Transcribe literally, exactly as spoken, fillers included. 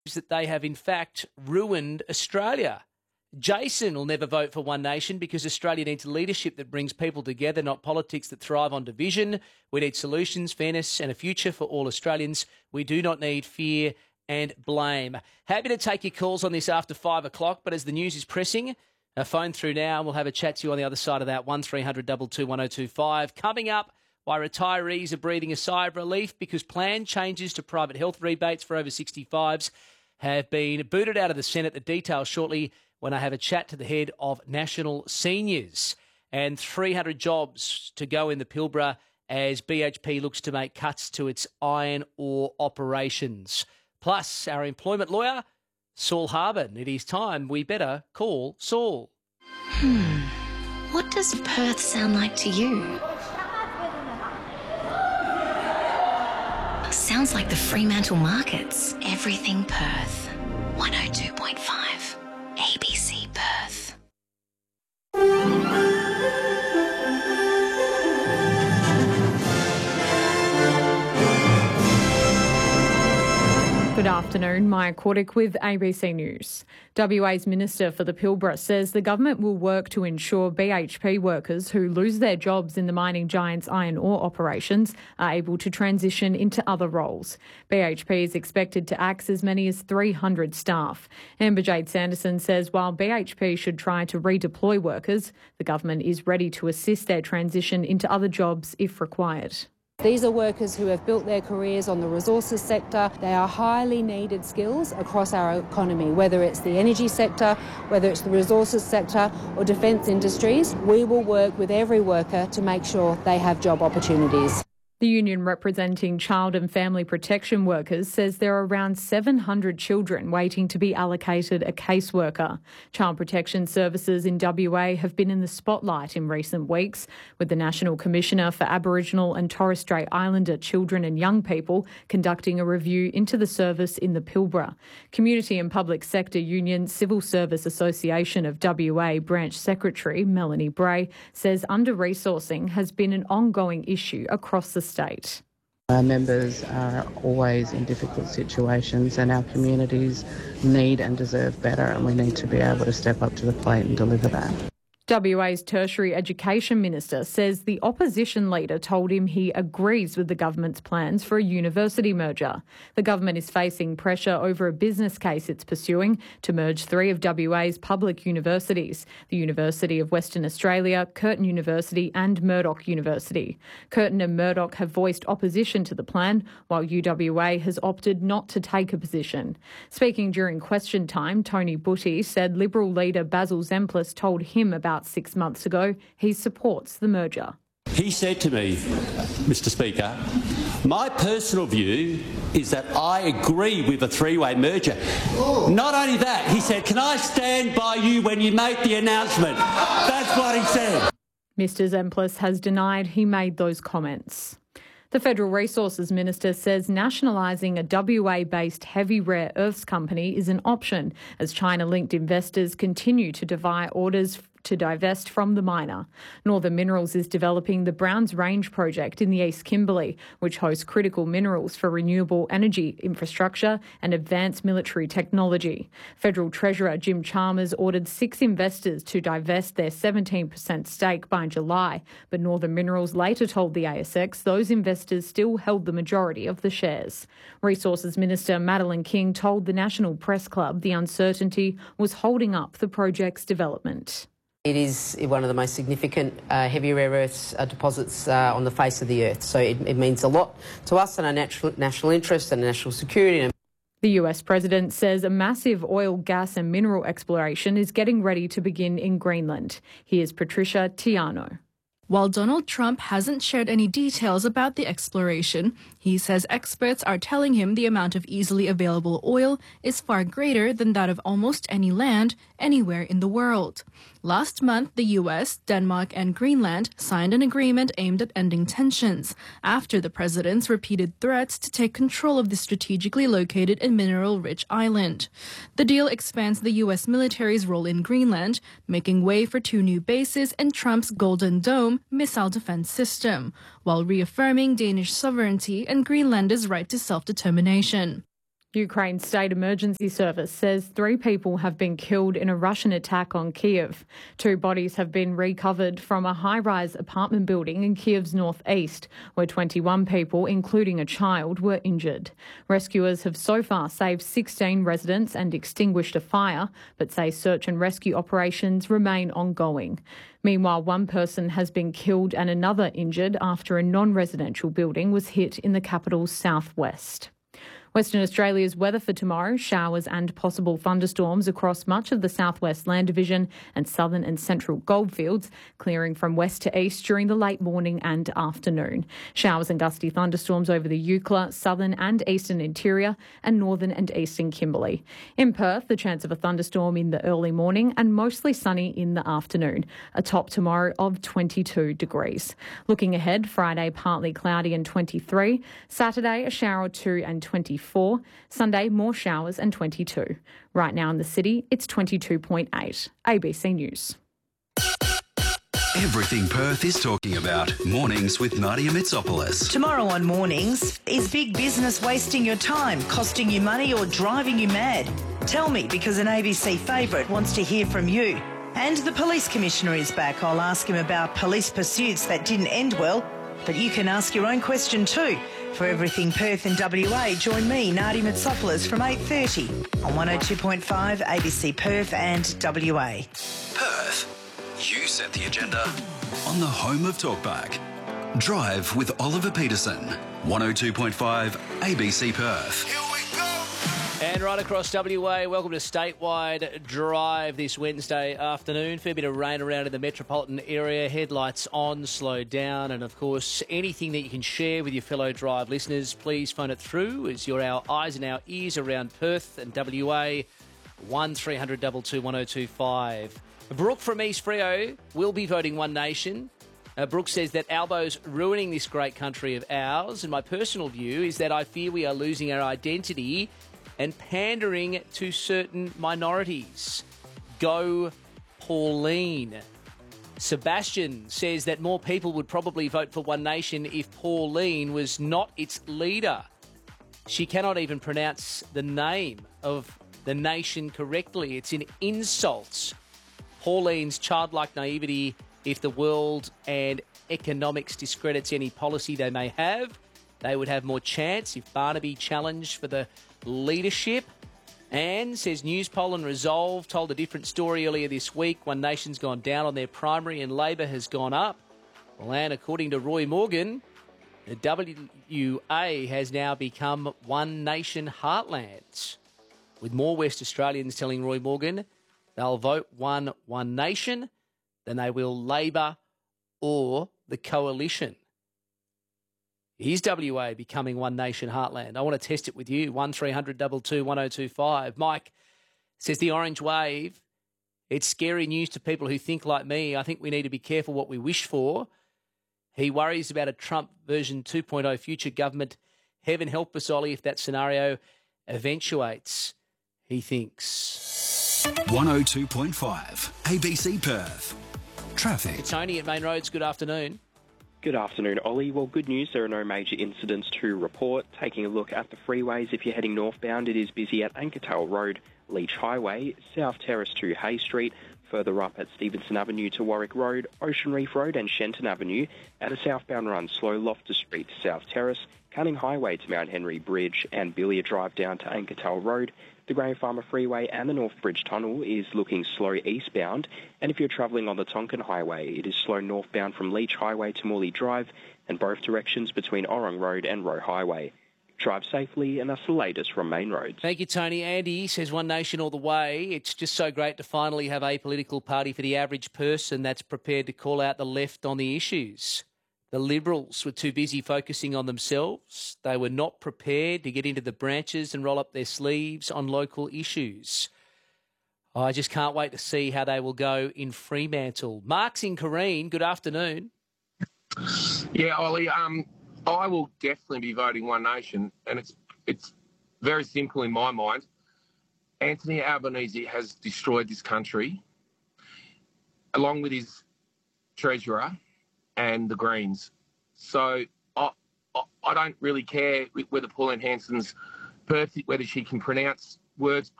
that they have in fact ruined Australia. Jason will never vote for One Nation because Australia needs leadership that brings people together, not politics that thrive on division. We need solutions, fairness and a future for all Australians. We do not need fear and blame. Happy to take your calls on this after five o'clock, but as the news is pressing, a phone through now and we'll have a chat to you on the other side of that. one three hundred two two one oh two five. Coming up, why retirees are breathing a sigh of relief because plan changes to private health rebates for over sixty-fives have been booted out of the Senate. The details shortly when I have a chat to the head of National Seniors. And three hundred jobs to go in the Pilbara as B H P looks to make cuts to its iron ore operations. Plus, our employment lawyer, Saul Harbin. It is time we better call Saul. Hmm. What does Perth sound like to you? Sounds like the Fremantle Markets. Everything Perth. one oh two point five. A B C Perth. Good afternoon, Maya Kordick with A B C News. W A's Minister for the Pilbara says the government will work to ensure B H P workers who lose their jobs in the mining giant's iron ore operations are able to transition into other roles. B H P is expected to axe as many as three hundred staff. Amber Jade Sanderson says while B H P should try to redeploy workers, the government is ready to assist their transition into other jobs if required. These are workers who have built their careers on the resources sector. They are highly needed skills across our economy, whether it's the energy sector, whether it's the resources sector or defence industries. We will work with every worker to make sure they have job opportunities. The union representing child and family protection workers says there are around seven hundred children waiting to be allocated a caseworker. Child protection services in W A have been in the spotlight in recent weeks, with the National Commissioner for Aboriginal and Torres Strait Islander Children and Young People conducting a review into the service in the Pilbara. Community and Public Sector Union Civil Service Association of W A Branch Secretary Melanie Bray says under-resourcing has been an ongoing issue across the state. Our members are always in difficult situations and our communities need and deserve better, and we need to be able to step up to the plate and deliver that. W A's Tertiary Education Minister says the opposition leader told him he agrees with the government's plans for a university merger. The government is facing pressure over a business case it's pursuing to merge three of W A's public universities, the University of Western Australia, Curtin University and Murdoch University. Curtin and Murdoch have voiced opposition to the plan, while U W A has opted not to take a position. Speaking during question time, Tony Butty said Liberal leader Basil Zemplis told him about six months ago he supports the merger. He said to me, Mister Speaker, my personal view is that I agree with a three-way merger. Not only that, he said, can I stand by you when you make the announcement? That's what he said. Mister Zemplis has denied he made those comments. The Federal Resources Minister says nationalising a W A-based heavy rare earths company is an option as China-linked investors continue to defy orders to divest from the miner. Northern Minerals is developing the Browns Range project in the East Kimberley, which hosts critical minerals for renewable energy infrastructure and advanced military technology. Federal Treasurer Jim Chalmers ordered six investors to divest their seventeen percent stake by July, but Northern Minerals later told the A S X those investors still held the majority of the shares. Resources Minister Madeleine King told the National Press Club the uncertainty was holding up the project's development. It is one of the most significant uh, heavy rare earths uh, deposits uh, on the face of the earth, so it, it means a lot to us and our natural, national interest and national security. The U S president says a massive oil, gas and mineral exploration is getting ready to begin in Greenland. Here's Patricia Tiano. While Donald Trump hasn't shared any details about the exploration, he says experts are telling him the amount of easily available oil is far greater than that of almost any land anywhere in the world. Last month, the U S, Denmark and Greenland signed an agreement aimed at ending tensions after the president's repeated threats to take control of the strategically located and mineral-rich island. The deal expands the U S military's role in Greenland, making way for two new bases and Trump's Golden Dome missile defense system, while reaffirming Danish sovereignty and Greenland's right to self-determination. Ukraine's state emergency service says three people have been killed in a Russian attack on Kiev. Two bodies have been recovered from a high-rise apartment building in Kiev's northeast, where twenty-one people, including a child, were injured. Rescuers have so far saved sixteen residents and extinguished a fire, but say search and rescue operations remain ongoing. Meanwhile, one person has been killed and another injured after a non-residential building was hit in the capital's southwest. Western Australia's weather for tomorrow, showers and possible thunderstorms across much of the southwest land division and southern and central goldfields, clearing from west to east during the late morning and afternoon. Showers and gusty thunderstorms over the Eucla, southern and eastern interior and northern and eastern Kimberley. In Perth, the chance of a thunderstorm in the early morning and mostly sunny in the afternoon, a top tomorrow of twenty-two degrees. Looking ahead, Friday partly cloudy and twenty-three, Saturday a shower or two and twenty-four, Sunday more showers and twenty-two. Right now in the city, it's twenty-two point eight. A B C News. Everything Perth is talking about. Mornings with Nadia Mitsopoulos. Tomorrow on Mornings, is big business wasting your time, costing you money or driving you mad? Tell me, because an A B C favourite wants to hear from you. And the Police Commissioner is back. I'll ask him about police pursuits that didn't end well. But you can ask your own question too. For Everything Perth and W A, join me, Nadia Mitsopoulos, from eight thirty on one oh two point five A B C Perth and W A. Perth, you set the agenda on the home of Talkback. Drive with Oliver Peterson, one oh two point five A B C Perth. Here we go. And right across W A, welcome to Statewide Drive this Wednesday afternoon. Fair bit of rain around in the metropolitan area. Headlights on, slowed down. And, of course, anything that you can share with your fellow Drive listeners, please phone it through as you're our eyes and our ears around Perth and W A. one three hundred two two one oh two five. Brooke from East Freo will be voting One Nation. Uh, Brooke says that Albo's ruining this great country of ours. And my personal view is that I fear we are losing our identity and pandering to certain minorities. Go Pauline. Sebastian says that more people would probably vote for One Nation if Pauline was not its leader. She cannot even pronounce the name of the nation correctly. It's an insult. Pauline's childlike naivety, if the world and economics discredits any policy they may have, they would have more chance if Barnaby challenged for the leadership. And says News Poll and Resolve told a different story earlier this week. One Nation's gone down on their primary and Labor has gone up. Well, and according to Roy Morgan, the W A has now become One Nation heartland, with more West Australians telling Roy Morgan they'll vote One One Nation than they will Labor or the Coalition. Is W A becoming One Nation heartland? I want to test it with you. one three hundred two two one oh two five. Mike says the orange wave, it's scary news to people who think like me. I think we need to be careful what we wish for. He worries about a Trump version two point oh future government. Heaven help us, Ollie, if that scenario eventuates, he thinks. one oh two point five A B C Perth. Traffic. It's Tony at Main Roads. Good afternoon. Good afternoon, Ollie. Well, good news, there are no major incidents to report. Taking a look at the freeways, if you're heading northbound, it is busy at Ankertale Road, Leach Highway, South Terrace to Hay Street, further up at Stevenson Avenue to Warwick Road, Ocean Reef Road and Shenton Avenue, and a southbound run slow Loftus Street to South Terrace, Canning Highway to Mount Henry Bridge and Billiard Drive down to Ankertale Road. The Graham Farmer Freeway and the North Bridge Tunnel is looking slow eastbound, and if you're travelling on the Tonkin Highway, it is slow northbound from Leach Highway to Morley Drive and both directions between Orrong Road and Roe Highway. Drive safely, and that's the latest from Main Roads. Thank you, Tony. Andy says One Nation all the way. It's just so great to finally have a political party for the average person that's prepared to call out the left on the issues. The Liberals were too busy focusing on themselves. They were not prepared to get into the branches and roll up their sleeves on local issues. I just can't wait to see how they will go in Fremantle. Mark's in Careen. Good afternoon. Yeah, Ollie, um, I will definitely be voting One Nation, and it's it's very simple in my mind. Anthony Albanese has destroyed this country, along with his treasurer and the Greens. So I, I, I don't really care whether Pauline Hanson's perfect, whether she can pronounce words